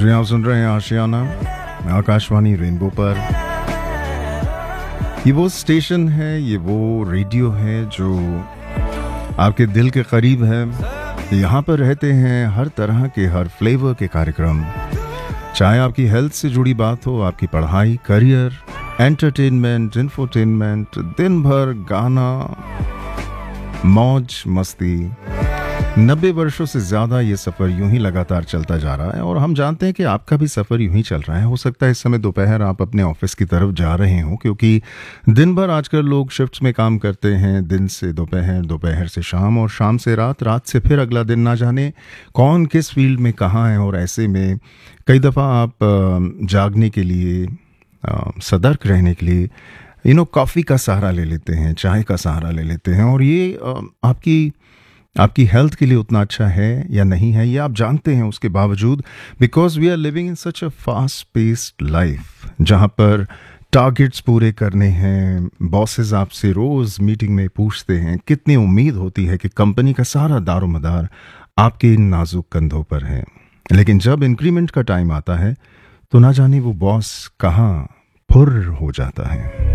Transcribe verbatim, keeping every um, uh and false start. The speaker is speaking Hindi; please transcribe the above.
जी आप सुन रहे हैं आशियाना आकाशवाणी रेनबो पर। ये वो स्टेशन है, ये वो रेडियो है जो आपके दिल के करीब है। यहाँ पर रहते हैं हर तरह के, हर फ्लेवर के कार्यक्रम, चाहे आपकी हेल्थ से जुड़ी बात हो, आपकी पढ़ाई, करियर, एंटरटेनमेंट, इंफोटेनमेंट, दिन भर गाना, मौज मस्ती। नब्बे वर्षों से ज़्यादा ये सफ़र यूं ही लगातार चलता जा रहा है और हम जानते हैं कि आपका भी सफ़र यूं ही चल रहा है। हो सकता है इस समय दोपहर आप अपने ऑफिस की तरफ जा रहे हो, क्योंकि दिन भर आजकल लोग शिफ्ट्स में काम करते हैं। दिन से दोपहर, दोपहर से शाम और शाम से रात, रात से फिर अगला दिन। ना जाने कौन किस फील्ड में कहाँ है, और ऐसे में कई दफ़ा आप जागने के लिए, सतर्क रहने के लिए यू नो कॉफ़ी का सहारा ले लेते हैं, चाय का सहारा ले लेते हैं। और ये आपकी आपकी हेल्थ के लिए उतना अच्छा है या नहीं है, ये आप जानते हैं उसके बावजूद, because we are living in such a fast paced life, जहाँ पर टारगेट्स पूरे करने हैं। बॉसेस आपसे रोज़ मीटिंग में पूछते हैं, कितनी उम्मीद होती है कि कंपनी का सारा दारोमदार आपके इन नाजुक कंधों पर है। लेकिन जब इंक्रीमेंट का टाइम आता है तो ना जाने वो बॉस कहाँ फुर्र हो जाता है।